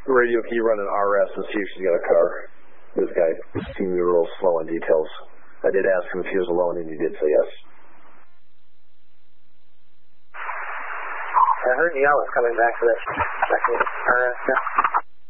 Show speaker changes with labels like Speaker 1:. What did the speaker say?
Speaker 1: Radio, can you run an RS and see if she's got a car? This guy seemed to be a little slow on details. I did ask him if he was alone, and he did say yes.
Speaker 2: I heard the yell was coming back to this second RS.